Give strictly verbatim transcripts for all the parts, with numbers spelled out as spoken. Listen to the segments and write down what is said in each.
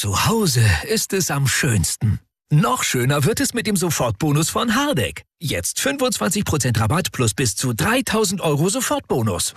Zu Hause ist es am schönsten. Noch schöner wird es mit dem Sofortbonus von Hardegg. Jetzt fünfundzwanzig Prozent Rabatt plus bis zu dreitausend Euro Sofortbonus.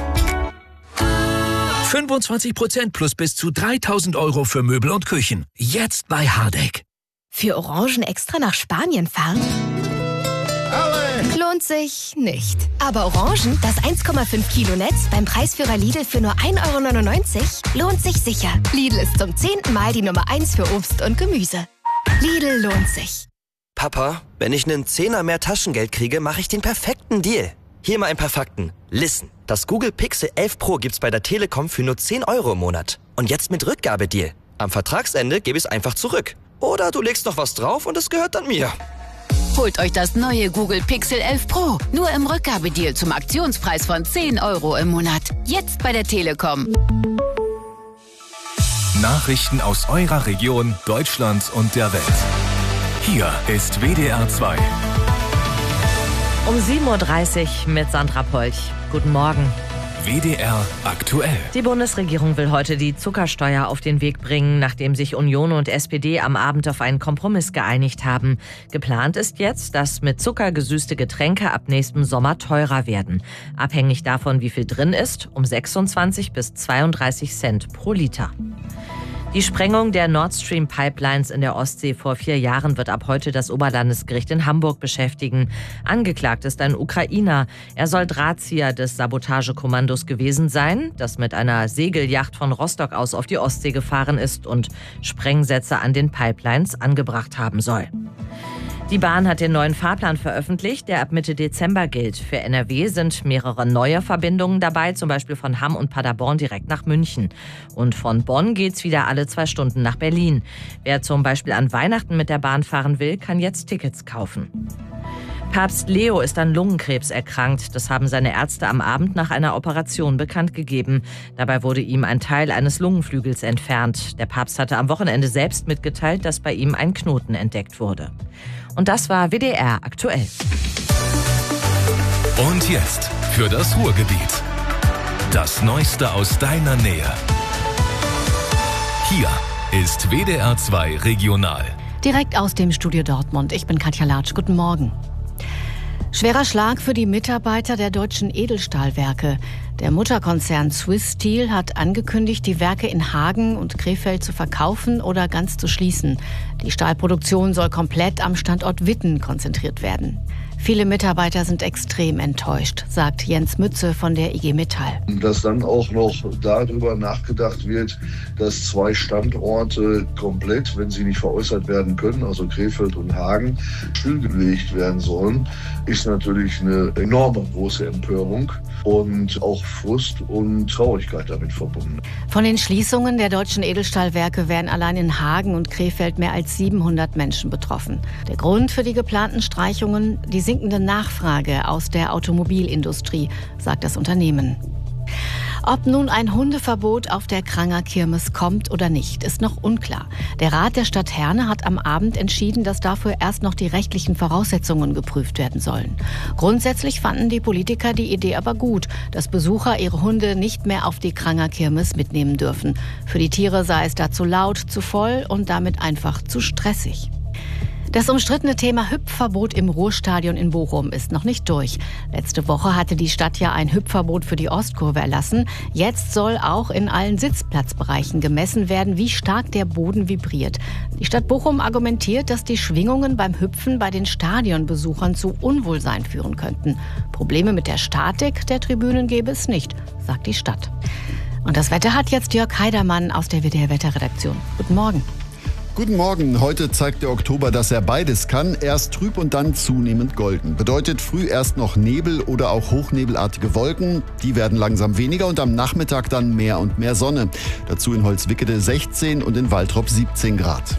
fünfundzwanzig Prozent plus bis zu dreitausend Euro für Möbel und Küchen. Jetzt bei Hardegg. Für Orangen extra nach Spanien fahren? Lohnt sich nicht. Aber Orangen, das eins Komma fünf Kilo Netz beim Preisführer Lidl für nur ein Euro neunundneunzig, lohnt sich sicher. Lidl ist zum zehnten Mal die Nummer eins für Obst und Gemüse. Lidl lohnt sich. Papa, wenn ich einen Zehner mehr Taschengeld kriege, mache ich den perfekten Deal. Hier mal ein paar Fakten. Listen, das Google Pixel elf Pro gibt's bei der Telekom für nur zehn Euro im Monat. Und jetzt mit Rückgabedeal. Am Vertragsende gebe ich es einfach zurück. Oder du legst noch was drauf und es gehört dann mir. Holt euch das neue Google Pixel elf Pro. Nur im Rückgabedeal zum Aktionspreis von zehn Euro im Monat. Jetzt bei der Telekom. Nachrichten aus eurer Region, Deutschland und der Welt. Hier ist W D R zwei. Um sieben Uhr dreißig mit Sandra Polch. Guten Morgen. W D R aktuell. Die Bundesregierung will heute die Zuckersteuer auf den Weg bringen, nachdem sich Union und S P D am Abend auf einen Kompromiss geeinigt haben. Geplant ist jetzt, dass mit Zucker gesüßte Getränke ab nächstem Sommer teurer werden. Abhängig davon, wie viel drin ist, um sechsundzwanzig bis zweiunddreißig Cent pro Liter. Die Sprengung der Nord Stream Pipelines in der Ostsee vor vier Jahren wird ab heute das Oberlandesgericht in Hamburg beschäftigen. Angeklagt ist ein Ukrainer. Er soll Drahtzieher des Sabotagekommandos gewesen sein, das mit einer Segelyacht von Rostock aus auf die Ostsee gefahren ist und Sprengsätze an den Pipelines angebracht haben soll. Die Bahn hat den neuen Fahrplan veröffentlicht, der ab Mitte Dezember gilt. Für N R W sind mehrere neue Verbindungen dabei, zum Beispiel von Hamm und Paderborn direkt nach München. Und von Bonn geht's wieder alle zwei Stunden nach Berlin. Wer zum Beispiel an Weihnachten mit der Bahn fahren will, kann jetzt Tickets kaufen. Papst Leo ist an Lungenkrebs erkrankt. Das haben seine Ärzte am Abend nach einer Operation bekannt gegeben. Dabei wurde ihm ein Teil eines Lungenflügels entfernt. Der Papst hatte am Wochenende selbst mitgeteilt, dass bei ihm ein Knoten entdeckt wurde. Und das war W D R aktuell. Und jetzt für das Ruhrgebiet. Das Neueste aus deiner Nähe. Hier ist W D R zwei Regional. Direkt aus dem Studio Dortmund. Ich bin Katja Latsch. Guten Morgen. Schwerer Schlag für die Mitarbeiter der deutschen Edelstahlwerke. Der Mutterkonzern Swiss Steel hat angekündigt, die Werke in Hagen und Krefeld zu verkaufen oder ganz zu schließen. Die Stahlproduktion soll komplett am Standort Witten konzentriert werden. Viele Mitarbeiter sind extrem enttäuscht, sagt Jens Mütze von der I G Metall. Dass dann auch noch darüber nachgedacht wird, dass zwei Standorte komplett, wenn sie nicht veräußert werden können, also Krefeld und Hagen, stillgelegt werden sollen, ist natürlich eine enorme große Empörung und auch Frust und Traurigkeit damit verbunden. Von den Schließungen der deutschen Edelstahlwerke wären allein in Hagen und Krefeld mehr als siebenhundert Menschen betroffen. Der Grund für die geplanten Streichungen, die sinkende Nachfrage aus der Automobilindustrie, sagt das Unternehmen. Ob nun ein Hundeverbot auf der Kranger Kirmes kommt oder nicht, ist noch unklar. Der Rat der Stadt Herne hat am Abend entschieden, dass dafür erst noch die rechtlichen Voraussetzungen geprüft werden sollen. Grundsätzlich fanden die Politiker die Idee aber gut, dass Besucher ihre Hunde nicht mehr auf die Kranger Kirmes mitnehmen dürfen. Für die Tiere sei es da zu laut, zu voll und damit einfach zu stressig. Das umstrittene Thema Hüpfverbot im Ruhrstadion in Bochum ist noch nicht durch. Letzte Woche hatte die Stadt ja ein Hüpfverbot für die Ostkurve erlassen. Jetzt soll auch in allen Sitzplatzbereichen gemessen werden, wie stark der Boden vibriert. Die Stadt Bochum argumentiert, dass die Schwingungen beim Hüpfen bei den Stadionbesuchern zu Unwohlsein führen könnten. Probleme mit der Statik der Tribünen gäbe es nicht, sagt die Stadt. Und das Wetter hat jetzt Jörg Heidermann aus der W D R-Wetterredaktion. Guten Morgen. Guten Morgen. Heute zeigt der Oktober, dass er beides kann. Erst trüb und dann zunehmend golden. Bedeutet früh erst noch Nebel oder auch hochnebelartige Wolken. Die werden langsam weniger und am Nachmittag dann mehr und mehr Sonne. Dazu in Holzwickede sechzehn und in Waltrop siebzehn Grad.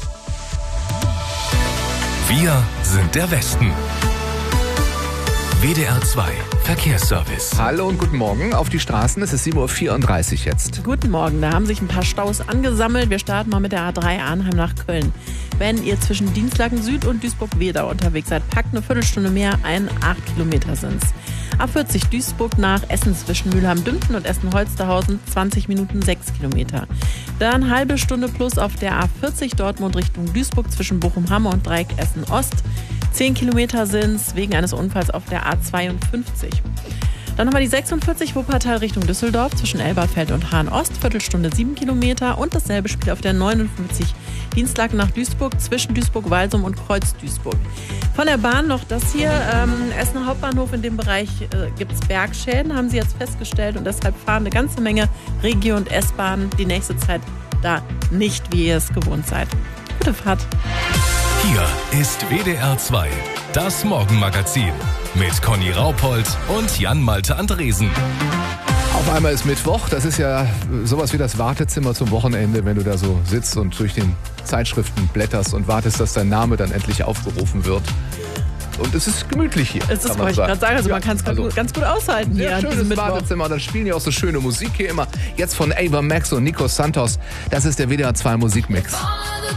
Wir sind der Westen. W D R zwei Verkehrsservice. Hallo und guten Morgen auf die Straßen. Es ist sieben Uhr vierunddreißig jetzt. Guten Morgen, da haben sich ein paar Staus angesammelt. Wir starten mal mit der A drei Arnheim nach Köln. Wenn ihr zwischen Dienstlaken Süd und Duisburg-Wedau unterwegs seid, packt eine Viertelstunde mehr ein, acht Kilometer sind's. A vierzig Duisburg nach Essen zwischen Mülheim-Dümpten und Essen-Holsterhausen, zwanzig Minuten, sechs Kilometer. Dann halbe Stunde plus auf der A vierzig Dortmund Richtung Duisburg zwischen Bochum-Hamme und Dreieck Essen-Ost. zehn Kilometer sind es wegen eines Unfalls auf der A zweiundfünfzig. Dann haben wir die sechsundvierzig Wuppertal Richtung Düsseldorf zwischen Elberfeld und Hahn-Ost, Viertelstunde sieben Kilometer. Und dasselbe Spiel auf der neunundfünfzig Dienstlaken nach Duisburg zwischen Duisburg-Walsum und Kreuz-Duisburg. Von der Bahn noch das hier, ähm, Essener Hauptbahnhof, in dem Bereich äh, gibt es Bergschäden, haben sie jetzt festgestellt. Und deshalb fahren eine ganze Menge Regio- und S-Bahnen die nächste Zeit da nicht, wie ihr es gewohnt seid. Gute Fahrt. Hier ist W D R zwei, das Morgenmagazin mit Conny Raupold und Jan-Malte Andresen. Auf einmal ist Mittwoch, das ist ja sowas wie das Wartezimmer zum Wochenende, wenn du da so sitzt und durch den Zeitschriften blätterst und wartest, dass dein Name dann endlich aufgerufen wird. Und es ist gemütlich hier. Es ist, wollte ich gerade sagen, also ja, man kann es also ganz gut aushalten hier. Sehr schönes Wartezimmer, dann spielen die auch so schöne Musik hier immer. Jetzt von Ava Max und Nico Santos, das ist der W D R zwei Musikmix.